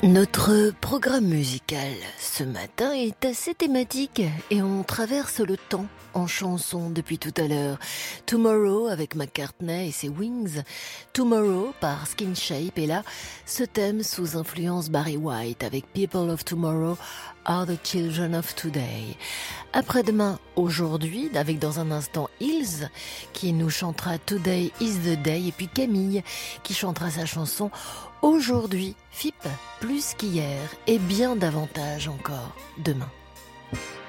Notre programme musical ce matin est assez thématique et on traverse le temps en chanson depuis tout à l'heure. Tomorrow avec McCartney et ses Wings, Tomorrow par Skin Shape, et là, ce thème sous influence Barry White avec People of Tomorrow are the Children of Today. Après-demain, aujourd'hui, avec dans un instant Hills qui nous chantera Today is the Day, et puis Camille qui chantera sa chanson Aujourd'hui, FIP plus qu'hier et bien davantage encore demain.